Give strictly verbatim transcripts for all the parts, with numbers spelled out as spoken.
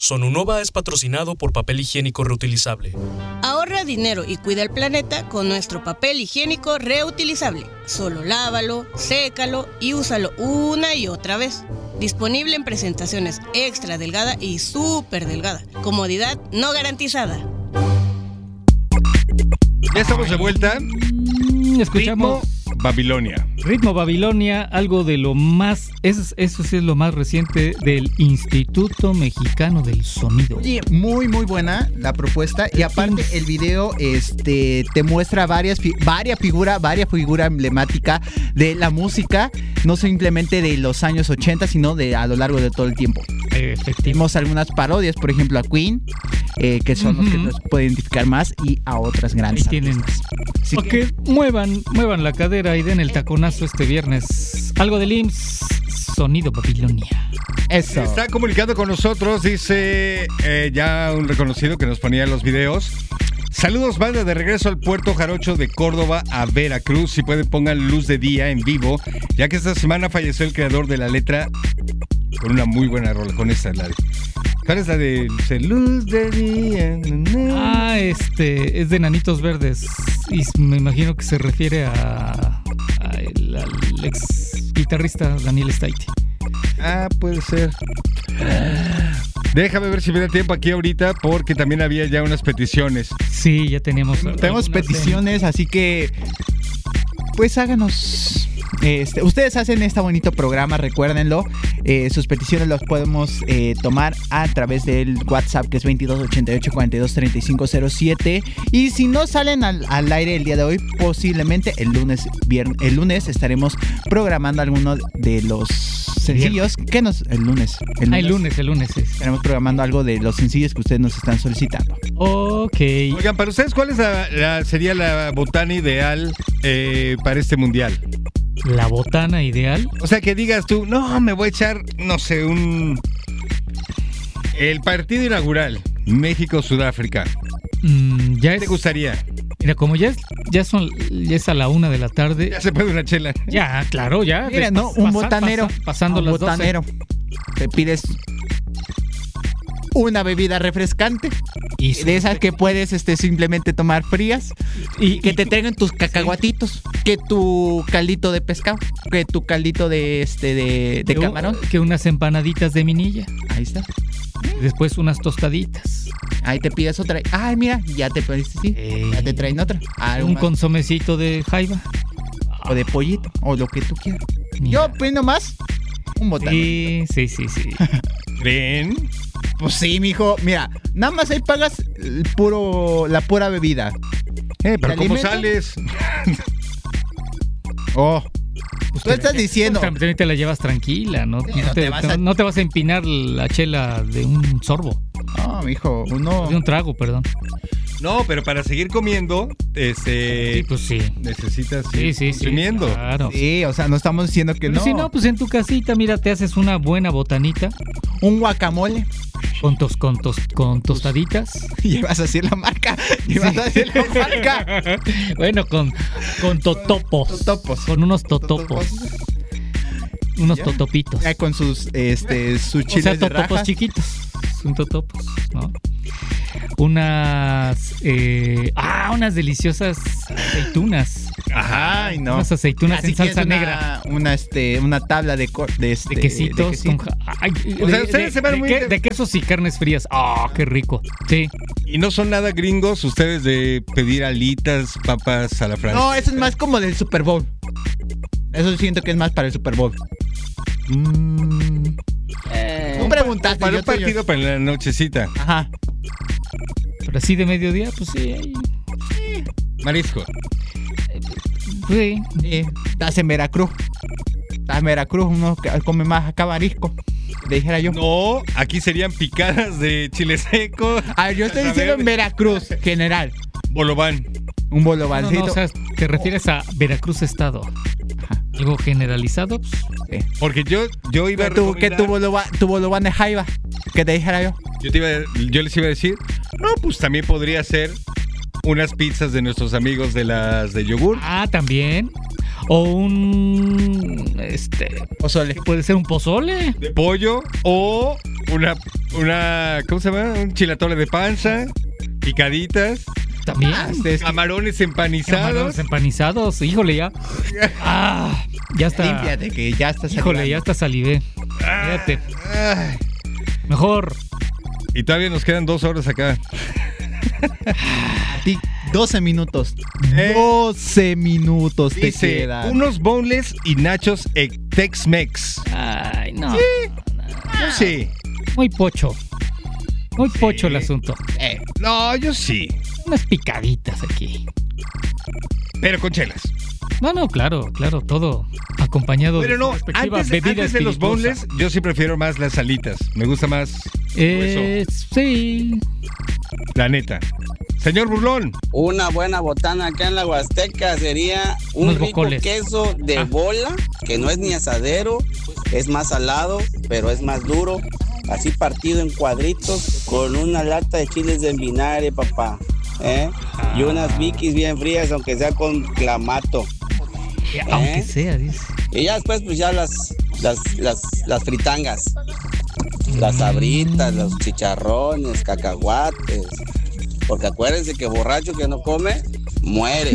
Sonunova es patrocinado por Papel Higiénico Reutilizable. Ahorra dinero y cuida el planeta con nuestro papel higiénico reutilizable. Solo lávalo, sécalo y úsalo una y otra vez. Disponible en presentaciones extra delgada y súper delgada. Comodidad no garantizada. Ya estamos de vuelta. Escuchamos Ritmo Babilonia. Ritmo Babilonia, algo de lo más, eso, eso sí es lo más reciente del Instituto Mexicano del Sonido. Oye, muy muy buena la propuesta y aparte el video este te muestra varias varias figuras, varias figuras emblemáticas de la música, no simplemente de los años ochenta, sino de a lo largo de todo el tiempo. Efectivamente. Vimos algunas parodias, por ejemplo a Queen, eh, que son uh-huh. los que nos pueden identificar más, y a otras grandes Ahí tienen. Así Ok, que muevan, muevan la cadera y den el taconazo este viernes. Algo del I M S S, Sonido Babilonia. Eso. Está comunicando con nosotros, dice eh, ya un reconocido que nos ponía los videos. Saludos, banda, de regreso al Puerto Jarocho de Córdoba a Veracruz. Si pueden, pongan Luz de Día en vivo, ya que esta semana falleció el creador de la letra con una muy buena rola, con esta, la de... ¿Cuál es la de Luz de Día? Ah, este, es de Nanitos Verdes. Y me imagino que se refiere a, a el, al ex guitarrista Daniel Staiti. Ah, puede ser. Déjame ver si me da tiempo aquí ahorita, porque también había ya unas peticiones. Sí, ya teníamos. Tenemos peticiones, de... así que pues háganos. Este, ustedes hacen este bonito programa, recuérdenlo. Eh, sus peticiones las podemos eh, tomar a través del WhatsApp, que es veintidós ochenta y ocho cuarenta y dos treinta y cinco cero siete. Y si no salen al, al aire el día de hoy, posiblemente el lunes, viernes, el lunes estaremos programando alguno de los sencillos que nos. El lunes. El lunes, ah, el lunes, el lunes. Sí. Estaremos programando algo de los sencillos que ustedes nos están solicitando. Ok. Oigan, para ustedes, ¿cuál es la, la, sería la botana ideal eh, para este mundial? ¿La botana ideal? O sea, que digas tú, no, me voy a echar, no sé, un... El partido inaugural, México-Sudáfrica. Mm, ya ¿Qué es... te gustaría? Mira, como ya es, ya son, ya es a la una de la tarde. Ya se puede una chela. Ya, claro, ya. Mira, no, un pasa, botanero. Pasa, pasando un las botanero. doce. Te pides una bebida refrescante y de esas que puedes este, simplemente tomar frías y que te traigan tus cacahuatitos, que tu caldito de pescado, que tu caldito de este de, de camarón, que unas empanaditas de minilla. Ahí está. Después unas tostaditas. Ahí te pides otra. Ay, mira, ya te pediste, sí. Eh, ya te traen otra. Ah, un consomecito de jaiba. O de pollito, o lo que tú quieras. Mira. Yo, pues nomás, un botán. Sí, sí, sí, sí. ¿Ven? Pues sí, mijo. Mira, nada más ahí pagas el puro, la pura bebida. Eh, pero ¿cómo sales? Oh. Tú estás diciendo. También te la llevas tranquila, ¿no? Sí, no, no, te, te vas a... no te vas a empinar la chela de un sorbo. No, mijo, uno. De un trago, perdón. No, pero para seguir comiendo, este. Sí, pues sí. Necesitas sí, sí, consumiendo. Sí, claro. Sí, o sea, no estamos diciendo que pero no. Si no, pues en tu casita, mira, te haces una buena botanita. Un guacamole. Con, tos, con, tos, con tostaditas. Llevas a decir la marca. Llevas sí. a decir la marca. Bueno, con, con totopos. Totopos. Con unos totopos. totopos. Unos ya. totopitos. Ya con sus, este, sus chiles o sea, totopos de rajas. chiquitos. Son totopos, ¿no? Unas. Eh, ah, unas deliciosas aceitunas. Ajá, Ay, no. Unas aceitunas Así en salsa una, negra. Una, este, una tabla de, de, este, de quesitos. De quesito. Con, ay, o de, sea, ustedes de, se van de, muy. Que, de quesos y carnes frías. Ah, oh, qué rico. Sí. Y no son nada gringos ustedes de pedir alitas, papas a la francesa. No, eso es más como del Super Bowl. Eso siento que es más para el Super Bowl. Mm. Eh, no preguntaste. Para un partido yo... para la nochecita. Ajá. Pero así de mediodía, pues sí. Hay... sí. Marisco. Sí. sí. Estás en Veracruz. Estás en Veracruz, uno come más acá marisco. Le dijera yo. No, aquí serían picadas de chile seco. A ver, yo estoy diciendo en Veracruz, general. Bolobán. Un bolobáncito. No, no, o sea, te refieres a Veracruz Estado. Ajá. Algo generalizado, pues. Sí. Porque yo, yo iba a tu, que tu bolobán, tu bolobán de jaiba. Que te dijera yo. Yo, te iba, yo les iba a decir, no, pues también podría ser unas pizzas de nuestros amigos de las de yogur. Ah, también. O un... Este... Pozole. Puede ser un pozole. De pollo o una una, ¿cómo se llama? Un chilatole de panza, picaditas. También. Ah, ustedes- Camarones empanizados. Camarones empanizados. Híjole, ya. Ah, ya está. Límpiate, que ya estás Híjole, ya está salivé. Fíjate. Ay, Mejor. y todavía nos quedan dos horas acá. A ti, doce minutos. Eh. doce minutos te Dice, quedan. unos boneless y nachos e- Tex-Mex. Ay, no. Yo sí. Muy pocho. Muy pocho el asunto. Eh, no, yo sí. Unas picaditas aquí. Pero con chelas. No, no, claro, claro, todo acompañado Pero de no, su respectiva antes, bebida antes de los espirituosa. boneless, yo sí prefiero más las alitas. Me gusta más Eh, sí. la neta. Señor Burlón. Una buena botana acá en la Huasteca sería un Unos rico bocoles. queso de Ah. bola, que no es ni asadero, es más salado, pero es más duro, así partido en cuadritos, con una lata de chiles de vinagre, papá. ¿eh? Y unas Vicks bien frías, aunque sea con clamato. Eh, Aunque sea, dice. Y ya después, pues ya las, las, las, las fritangas, las Mm. sabritas, los chicharrones, cacahuates. Porque acuérdense que borracho que no come, muere.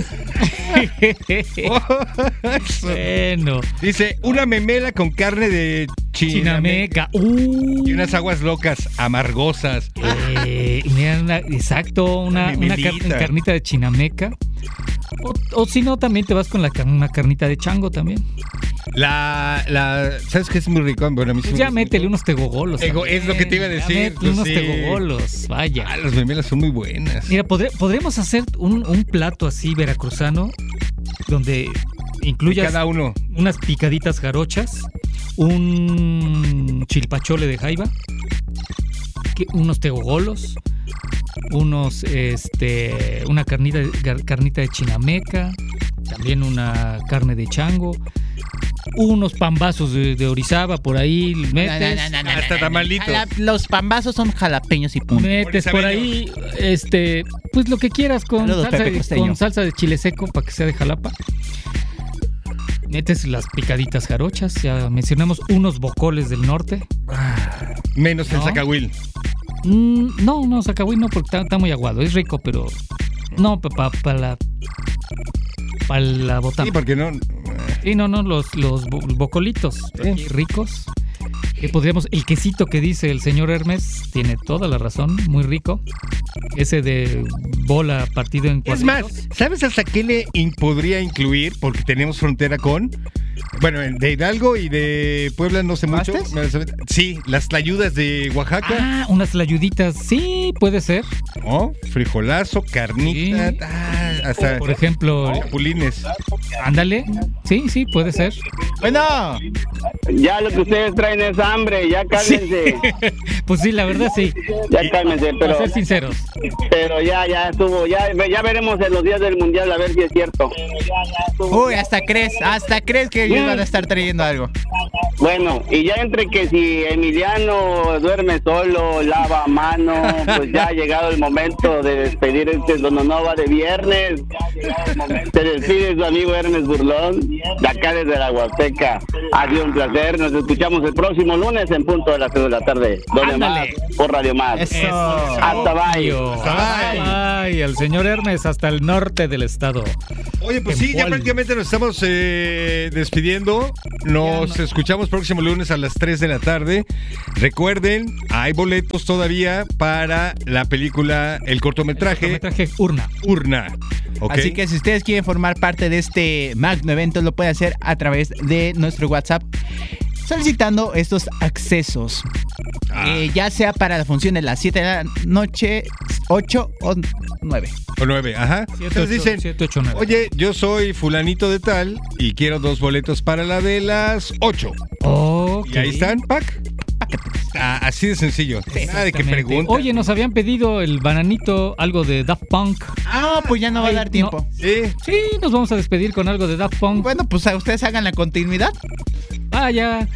Bueno. Dice, una memela con carne de chinameca Chinameca. Uh. y unas aguas locas, amargosas. Eh, mira, una- exacto, una, Una una car- memelita. carnita de chinameca. O, o si no, también te vas con la, car- una carnita de chango también. La, la, ¿sabes qué es muy rico? Bueno, a mí sí Pues me ya gusta métele mucho. unos tegogolos. Tego- también. es lo que te iba a Ya decir, métele pues unos sí. tegogolos, vaya. Ah, las memelas son muy buenas. Mira, podré- podríamos hacer un, un plato así veracruzano donde incluyas Cada uno. unas picaditas jarochas, un chilpachole de jaiba, que- unos tegogolos, unos este una carnita de, gar- carnita de chinameca, también una carne de chango, unos pambazos de, de Orizaba por ahí metes, Hasta tamalitos. Jala- Los pambazos son jalapeños y punto. metes por ahí este pues lo que quieras con Saludos, salsa, Pepe de, Costeño. con salsa de chile seco para que sea de Jalapa. Metes las picaditas jarochas, ya mencionamos unos bocoles del norte. Menos el ¿No? zacahuil. Mm, no, no, Zacahuí no, porque está, está muy aguado. Es rico, pero no, para pa, la para la botana. Sí, porque no. Sí, no, no, los, los bo- bocolitos Sí. aquí ricos. Que podríamos, el quesito que dice el señor Hermes tiene toda la razón, muy rico. Ese de bola partido en Es cuadritos. más, ¿sabes hasta qué le in- podría incluir? Porque tenemos frontera con. Bueno, de Hidalgo y de Puebla no sé mucho. ¿Pastes? Sí, las tlayudas de Oaxaca. Ah, unas layuditas, sí, puede ser. ¿No? Frijolazo, carnita, Sí. ah, hasta Por ejemplo, chapulines. ándale, sí, sí, puede ser. Bueno, Ya lo que ustedes traen es hambre, ya cálmense, Pues sí, la verdad sí. ya cálmense, Para pero, ser sinceros. pero ya, ya estuvo, ya, ya veremos en los días del mundial a ver si es cierto. uy, hasta crees, hasta crees que ellos van a estar trayendo algo. Bueno, y ya entre que si Emiliano duerme solo, lava a mano, pues ya ha llegado el momento de despedir este Dononova de viernes. Se despide su amigo Hermes Burlón, de acá desde la Huasteca. Ha sido un placer, nos escuchamos el próximo lunes en punto de las tres de la tarde. Donde más, Ándale. por Radio Más. Eso. Hasta bye. Hasta bye. Ay, el señor Hermes hasta el norte del estado. Oye, pues En sí, ya Puebla. prácticamente nos estamos eh, despidiendo. Nos escuchamos próximo lunes a las tres de la tarde. Recuerden, hay boletos todavía para la película, el cortometraje Me traje urna. Urna. ¿Ok? Así que si ustedes quieren formar parte de este magno evento, lo pueden hacer a través de nuestro WhatsApp solicitando estos accesos. Ah. Eh, ya sea para la función de las siete de la noche, ocho o nueve. O nueve, ajá. Entonces dicen, siete, ocho, nueve. oye, yo soy fulanito de tal y quiero dos boletos para la de las ocho. Ok. Y ahí están, Pac. Ah, así de sencillo. Nada de que Exactamente. pregunten. Oye, nos habían pedido el bananito, algo de Daft Punk. Ah, pues ya no va a Ay, dar tiempo. Sí. Sí, nos vamos a despedir con algo de Daft Punk. Bueno, pues a ustedes hagan la continuidad. Vaya.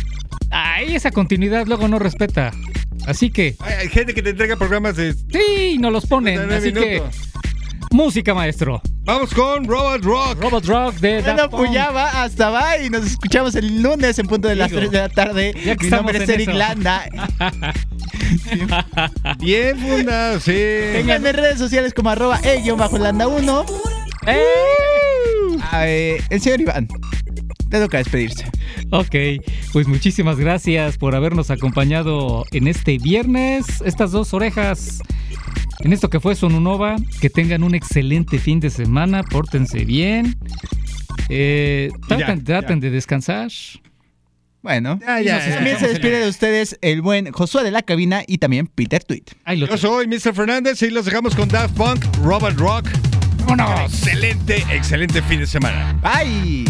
Ay, esa continuidad luego no respeta. Así que, Hay, hay gente que te entrega programas de sí, nos los ponen. nueve Así que, minutos. música, maestro. Vamos con Robot Rock. Robot Rock de Daft Bueno, Punk. pues ya va, hasta va y nos escuchamos el lunes en punto de las Digo, tres de la tarde. ya que Mi nombre estamos es en Eric eso. Landa. Bien fundado, sí. Síganme en redes sociales como arroba el guión bajo landa uno. ¡Eh! A ver, el señor Iván, te toca despedirse. Ok, pues muchísimas gracias por habernos acompañado en este viernes. Estas dos orejas, en esto que fue Sonunova. Que tengan un excelente fin de semana, pórtense bien. Eh, traten Ya, traten ya. de descansar. Bueno, Ya, ya, y ya. también se despide de ustedes el buen Josué de la cabina y también Peter Tweet. Ahí lo Yo soy mister Fernández y los dejamos con Daft Punk, Robot Rock. ¡Vámonos! Excelente, excelente fin de semana. Bye.